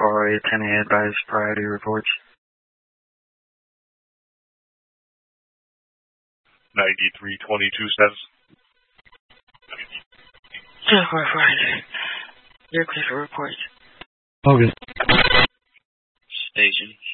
for attending advice priority reports. 9322 says. 1045. You're clear for reports. Okay. Station